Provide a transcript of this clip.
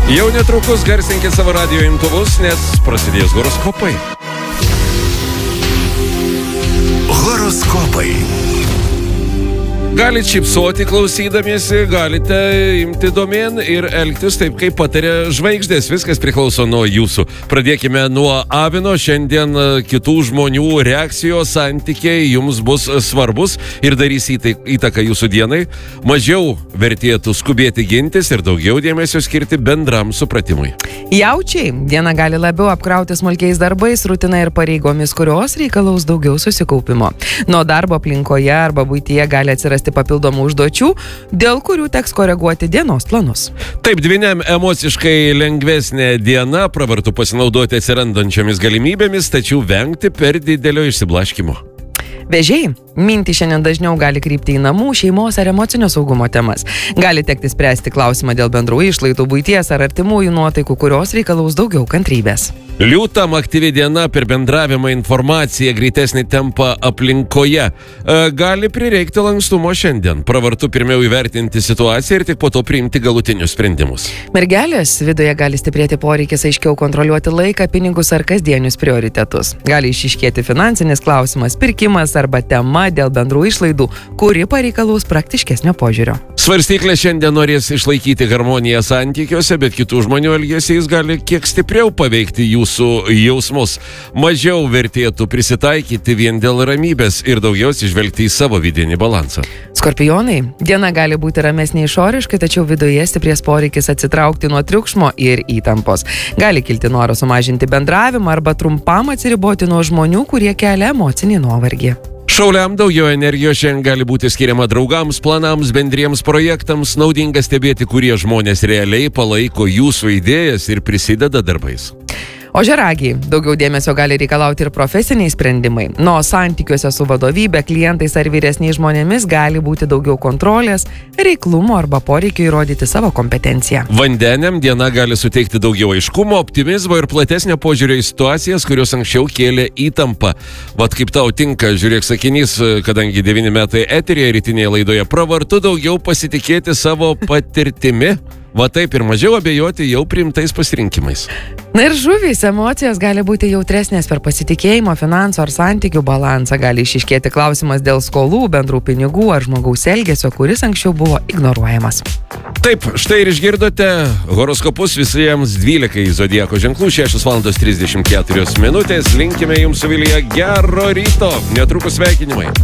Jau netrukus garsinkit savo radijo imtuvus, nes prasidės horoskopai. Horoskopai. Galite šypsoti klausydamiesi, galite imti domėn ir elgtis taip, kaip patarė žvaigždės. Viskas priklauso nuo jūsų. Pradėkime nuo avino. Šiandien kitų žmonių reakcijos, santykiai jums bus svarbus ir darys įtaką jūsų dienai. Mažiau vertėtų skubėti gintis ir daugiau dėmesio skirti bendram supratimui. Jaučiai. Diena gali labiau apkrauti smulkiais darbais, rutina ir pareigomis, kurios reikalaus daugiau susikaupimo. Nuo darbo aplinkoje arba buityje gali atsirasti papildomų užduočių, dėl kurių teks koreguoti dienos planus. Taip, dvyniam emociškai lengvesnė diena, pravartu pasinaudoti atsirandančiomis galimybėmis, tačiau vengti per didelio išsiblaškymo. Vėžiai. Mintį šiandien dažniau gali krypti į namų, šeimos ar emocinio saugumo temas. Gali tekti spręsti klausimą dėl bendrų išlaidų, buities ar artimųjų nuotaikų, kurios reikalaus daugiau kantrybės. Liūtam aktyvi diena, per bendravimą, informaciją, greitesnį tempą aplinkoje. Gali prireikti lankstumo šiandien. Pravartu pirmiau įvertinti situaciją ir tik po to priimti galutinius sprendimus. Mergelės. Viduje gali stiprėti poreikis aiškiau kontroliuoti laiką, pinigus ar kasdienius prioritetus. Gali išiškėti finansinis klausimas, pirkimas arba tema dėl bendrų išlaidų, kuri pareikalaus praktiškesnio požiūrio. Svarstyklė šiandien norės išlaikyti harmoniją santykiuose, bet kitų žmonių elgesys gali kiek stipriau paveikti jūsų jausmus. Mažiau vertėtų prisitaikyti vien dėl ramybės ir daugiau atsižvelgti į savo vidinį balansą. Skorpionai. Diena gali būti ramesnė išoriškai, tačiau viduje stiprės poreikis atsitraukti nuo triukšmo ir įtampos. Gali kilti noras sumažinti bendravimą arba trumpam atsiriboti nuo žmonių, kurie kelia emocinį nuovargį. Šauliam daugiau energijos šiandien gali būti skiriama draugams, planams, bendriems projektams. Naudinga stebėti, kurie žmonės realiai palaiko jūsų idėjas ir prisideda darbais. Ožiaragiai. Daugiau dėmesio gali reikalauti ir profesiniai sprendimai. Nuo santykiuose su vadovybė, klientais ar vyresniais žmonėmis gali būti daugiau kontrolės, reiklumo arba poreikio įrodyti savo kompetenciją. Vandeniam diena gali suteikti daugiau aiškumo, optimizmo ir platesnio požiūrio į situacijas, kurios anksčiau kėlė įtampą. Vat kaip tau tinka, žiūrėk sakinys, kadangi 9 metai eteryje rytinėje laidoje, pravartu daugiau pasitikėti savo patirtimi. Va taip ir mažiau abejoti jau priimtais pasirinkimais. Na ir žuvys. Emocijos gali būti jautresnės per pasitikėjimo, finansų ar santykių balansą. Gali išiškėti klausimas dėl skolų, bendrų pinigų ar žmogaus elgesio, kuris anksčiau buvo ignoruojamas. Taip, štai ir išgirdote horoskopus visiems 12 zodiako ženklų, 6:34 minutės. Linkime jums su Vilija gero ryto. Netrukus sveikinimai.